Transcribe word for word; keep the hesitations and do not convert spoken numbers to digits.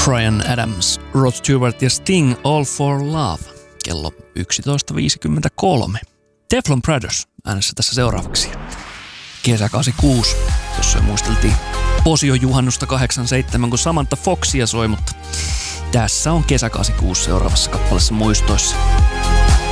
Bryan Adams, Rod Stewart ja Sting, All for Love. Kello yksitoista viisikymmentäkolme. Teflon Brothers äänessä tässä seuraavaksi. Kesä kahdeksankymmentäkuusi, jossa muisteltiin Posio juhannusta kahdeksankymmentäseitsemän, kun Samantha Foxia soi, mutta tässä on kesä kahdeksankymmentäkuusi seuraavassa kappaleessa muistoissa.